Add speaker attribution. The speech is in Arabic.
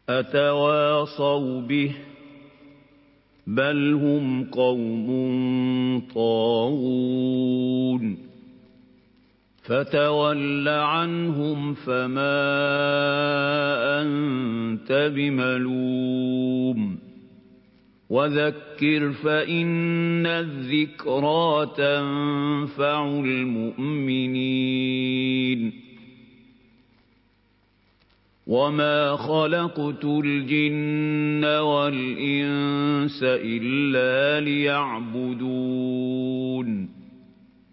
Speaker 1: أتواصوا به بل هم قوم طاغون فتول عنهم فما أنت بملوم وذكر فإن الذكرى تنفع المؤمنين وما خلقت الجن والإنس إلا ليعبدون